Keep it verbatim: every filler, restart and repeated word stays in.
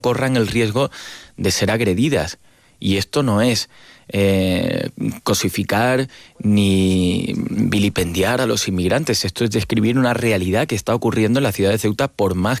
corran el riesgo de ser agredidas. Y esto no es eh, cosificar ni vilipendiar a los inmigrantes. Esto es describir una realidad que está ocurriendo en la ciudad de Ceuta, por más